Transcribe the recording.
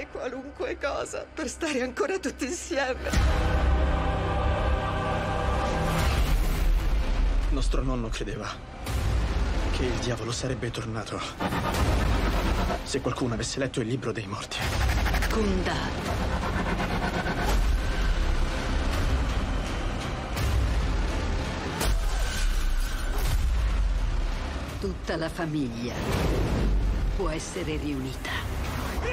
fare qualunque cosa per stare ancora tutti insieme. Nostro nonno credeva che il diavolo sarebbe tornato se qualcuno avesse letto il libro dei morti. Kunda. Tutta la famiglia può essere riunita.